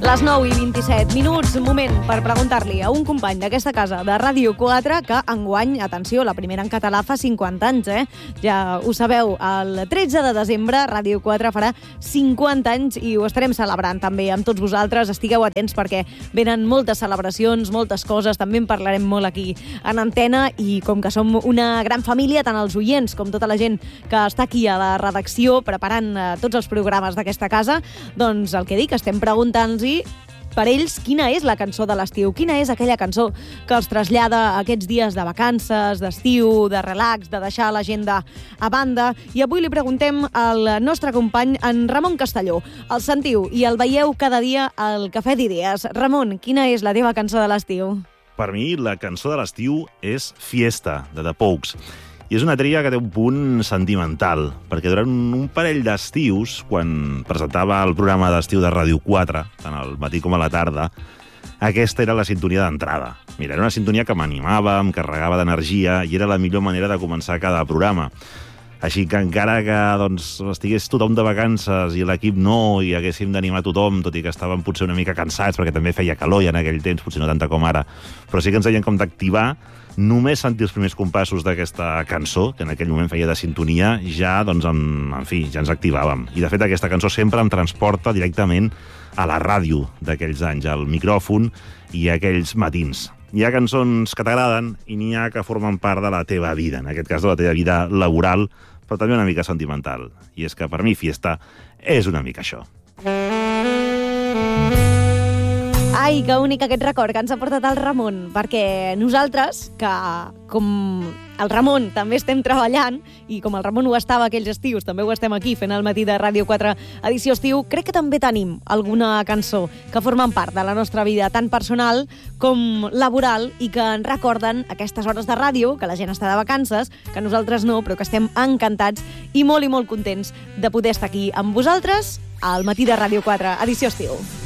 Les 9:27, moment per preguntar-li a un company d'aquesta casa de Ràdio 4 que enguany, atenció, la primera en català fa 50 anys, Ja ho sabeu, el 13 de desembre Ràdio 4 farà 50 anys i ho estarem celebrant també amb tots vosaltres. Estigueu atents perquè venen moltes celebracions, moltes coses, també en parlarem molt aquí en antena i com que som una gran família, tant els oients com tota la gent que està aquí a la redacció preparant tots els programes d'aquesta casa, doncs el que dic, estem preguntant-los per ells quina és la cançó de l'estiu, quina és aquella cançó que els trasllada aquests dies de vacances, d'estiu, de relax, de deixar l'agenda a banda. I avui li preguntem al nostre company, en Ramon Castelló. El sentiu i el veieu cada dia al Cafè d'Idees. Ramon, quina és la teva cançó de l'estiu? Per mi, la cançó de l'estiu és Fiesta, de The Pogues. I és una tria que té un punt sentimental, perquè durant un parell d'estius, quan presentava el programa d'estiu de Ràdio 4, tant al matí com a la tarda, aquesta era la sintonia d'entrada. Mira, era una sintonia que m'animava, em carregava d'energia i era la millor manera de començar cada programa. Així que encara que estigués tothom de vacances i l'equip no, i haguéssim d'animar tothom, tot i que estàvem potser una mica cansats, perquè també feia calor i en aquell temps, potser no tanta com ara, però sí que ens deien com d'activar. Només sentir els primers compassos d'aquesta cançó, que en aquell moment feia de sintonia, ja, ja ens activàvem. I, de fet, aquesta cançó sempre em transporta directament a la ràdio d'aquells anys, al micròfon i a aquells matins. Hi ha cançons que t'agraden i n'hi ha que formen part de la teva vida, en aquest cas de la teva vida laboral, però també una mica sentimental. I és que per mi Fiesta és una mica això. Ai, que únic aquest record que ens ha portat el Ramon, perquè nosaltres, que com el Ramon també estem treballant, i com el Ramon ho estava aquells estius, també ho estem aquí fent el matí de Ràdio 4 edició estiu, crec que també tenim alguna cançó que formen part de la nostra vida, tant personal com laboral, i que ens recorden aquestes hores de ràdio, que la gent està de vacances, que nosaltres no, però que estem encantats i molt contents de poder estar aquí amb vosaltres al matí de Ràdio 4 edició estiu.